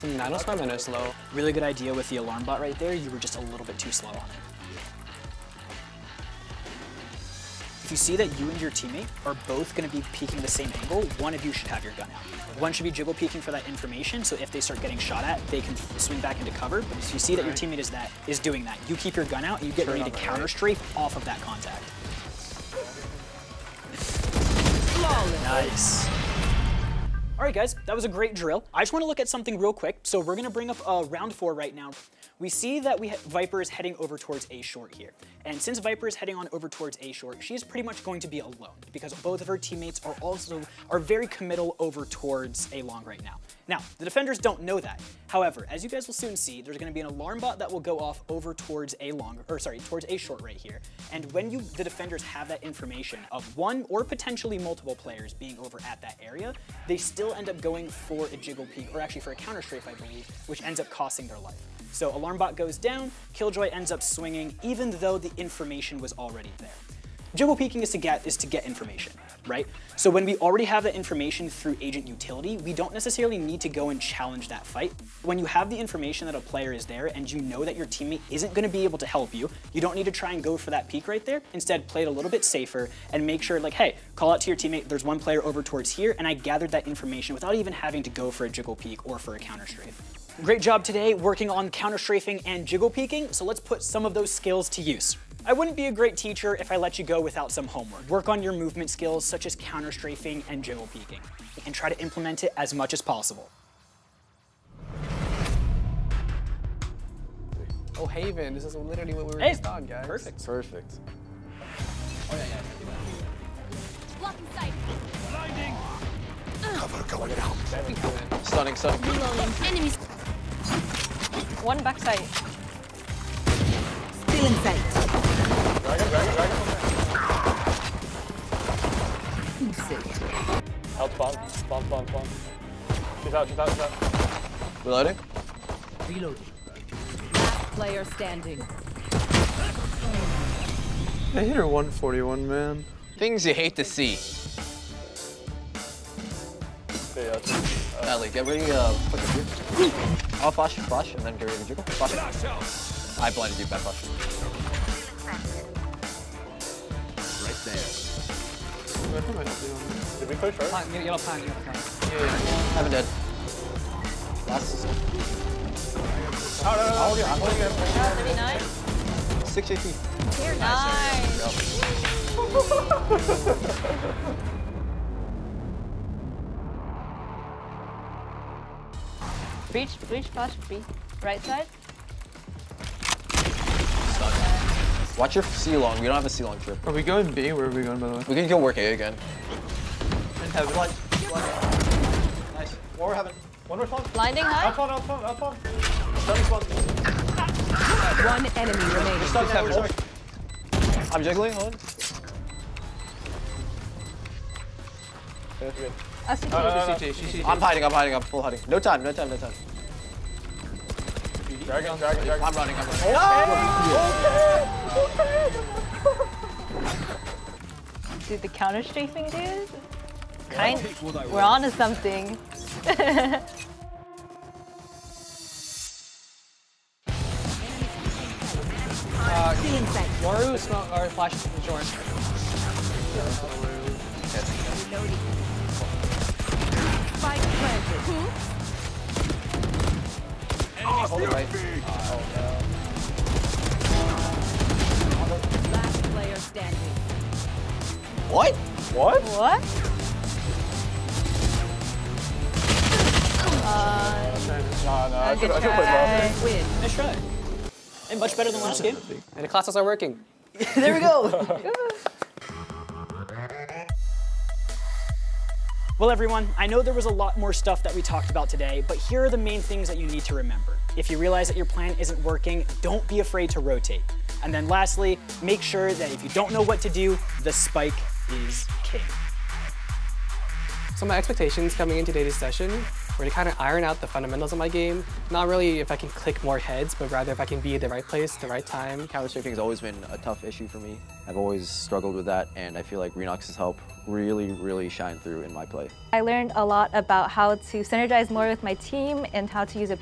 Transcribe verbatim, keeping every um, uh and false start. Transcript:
Nanos five minutes slow. Really good idea with the alarm bot right there. You were just a little bit too slow on it. If you see that you and your teammate are both going to be peeking the same angle, one of you should have your gun out. One should be jiggle peeking for that information, so if they start getting shot at, they can swing back into cover. But if you see that your teammate is that is doing that, you keep your gun out and you get ready to counter strafe off of that contact. Nice. All right, guys, that was a great drill. I just want to look at something real quick. So we're going to bring up uh, round four right now. We see that we Viper is heading over towards A short here. And since Viper is heading on over towards A short, she's pretty much going to be alone because both of her teammates are also are very committal over towards A long right now. Now, the defenders don't know that. However, as you guys will soon see, there's going to be an alarm bot that will go off over towards A long, or sorry, towards A short right here. And when you, the defenders have that information of one or potentially multiple players being over at that area, they still end up going for a jiggle peek, or actually for a counter strafe, I believe, which ends up costing their life. So alarm bot goes down, Killjoy ends up swinging, even though the information was already there. Jiggle peeking is to get is to get information, right? So when we already have that information through agent utility, we don't necessarily need to go and challenge that fight. When you have the information that a player is there and you know that your teammate isn't going to be able to help you, you don't need to try and go for that peek right there. Instead, play it a little bit safer and make sure, like, hey, call out to your teammate, there's one player over towards here, and I gathered that information without even having to go for a jiggle peek or for a counter strafe. Great job today working on counter strafing and jiggle peeking, so let's put some of those skills to use. I wouldn't be a great teacher if I let you go without some homework. Work on your movement skills such as counter strafing and jiggle peeking, and try to implement it as much as possible. Oh, Haven, this is literally what we were Hey, just on, guys. Perfect. Perfect. Oh, yeah, yeah. Blocking sight. Blinding. Cover going out. Stunning, stunning. Reloading. Enemies. One backside. Still in sight. Dragon, dragon, dragon. Help spawn, spawn, spawn, spawn. She's out, she's out, she's out. Reloading. Reloading. Last player standing. I hit her one forty-one, man. Things you hate to see. Okay, yeah, uh, Natalie, get ready, uh, put the here. I'll flash, flash, and then get ready to jiggle. Flash. I blinded you, bad flash. Right there. did we push first? Plant, yellow plant, yellow plant. Haven't dead. Last. Oh, no, no, no. Oh, yeah, I'm holding it. thirty-nine. six H P. Here, nice. Breach, breach, flash, B. Right side. Watch your C-long. We don't have a C-long trip. Are we going B? Where are we going, by the way? We can go work A again. And heaven. Nice. One more heaven. One more spawn. Blinding high. Out spawn, out spawn, out spawn. Stunning spawn. One enemy remaining. Stun heaven. Sorry. I'm jiggling. Hold on. Okay, that's good. I see. No, no, no, no. She's C T, she's C T. I'm hiding. I'm hiding. I'm full hiding. No time. No time. No time. Dragon, dragon, dragon. I'm running. I'm running. Dude, the counter strafing, dude. Kind. We're on to something. Uh, Still in sight. Waru, smoke, or flash, Jordan. Reloading. Spike planted. Hold it right. Last player standing. What? What? What? Uh, Nah, nah, I good should, I should play try. well. Win. Nice try. And much better than last game. And the classes are working. There we go. Well, everyone, I know there was a lot more stuff that we talked about today, but here are the main things that you need to remember. If you realize that your plan isn't working, don't be afraid to rotate. And then lastly, make sure that if you don't know what to do, the spike is king. So my expectations coming into today's session where to kind of iron out the fundamentals of my game. Not really if I can click more heads, but rather if I can be at the right place, the right time. Counter-strafing has always been a tough issue for me. I've always struggled with that, and I feel like Renox's help really, really shine through in my play. I learned a lot about how to synergize more with my team and how to use a